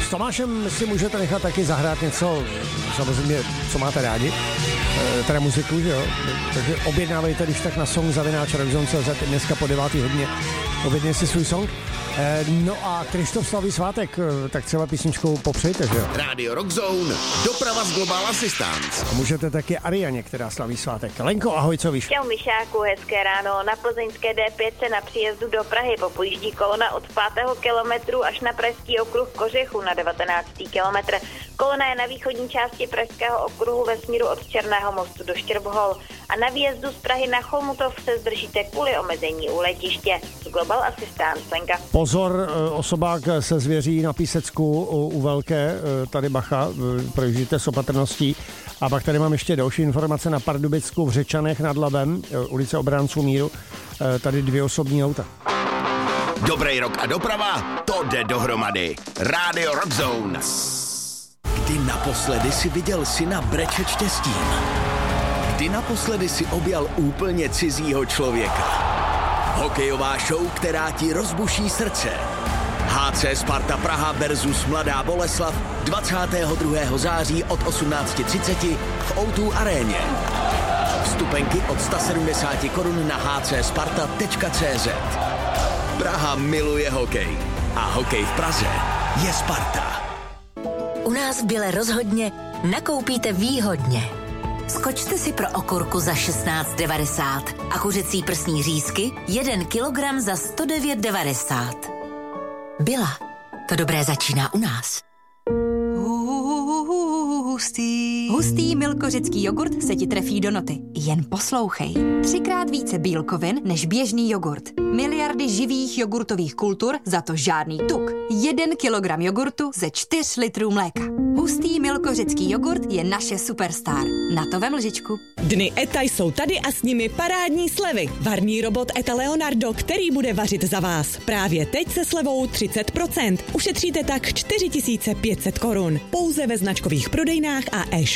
S Tomášem si můžete nechat taky zahrát něco, samozřejmě, co máte rádi, teda muziku, že jo? Takže objednávejte, když tak na song@rockzone.cz, dneska po 9. hodině objednej si svůj song. No a Krištof slaví svátek, tak třeba písničkou popřejte, že jo? Rádio Rockzone, doprava z Global Assistance. Můžete taky Arianě, která slaví svátek. Lenko, ahoj, co víš? Čau Mišáku, hezké ráno. Na plzeňské D5 na příjezdu do Prahy popojíždí kolona od 5. kilometru až na pražský okruh Kořechu na 19. kilometr. Kolona je na východní části pražského okruhu ve směru od Černého mostu do Štěrbhol. A na výjezdu z Prahy na Chomutov se zdržíte kvůli omezení u letiště. Global Assistance, Lenka. Pozor, osobák se zvěří na Písecku u Velké, tady bacha, projíždíte s opatrností. A pak tady mám ještě další informace na Pardubicku v Řečanech nad Labem, ulice Obránců míru, tady 2 osobní auta. Dobrý rok a doprava, to jde dohromady. Rádio Rockzone. Kdy naposledy si viděl syna brečet štěstím? Kdy naposledy si objal úplně cizího člověka? Hokejová show, která ti rozbuší srdce. HC Sparta Praha versus Mladá Boleslav 22. září od 18:30 v O2 aréně. Vstupenky od 170 korun na hcsparta.cz. Praha miluje hokej a hokej v Praze je Sparta. U nás v Bile rozhodně nakoupíte výhodně. Skočte si pro okurku za 16,90 a kuřecí prsní řízky 1 kilogram za 109,90. Byla. To dobré začíná u nás. Hustý milkořecký jogurt se ti trefí do noty. Jen poslouchej. 3krát více bílkovin než běžný jogurt. Miliardy živých jogurtových kultur, za to žádný tuk. 1 kilogram jogurtu ze 4 litrů mléka. Hustý milkořecký jogurt je naše superstar. Na to vem lžičku. Dny ETA jsou tady a s nimi parádní slevy. Varný robot ETA Leonardo, který bude vařit za vás. Právě teď se slevou 30%. Ušetříte tak 4 500 korun. Pouze ve značkových prodejnách a e-shop.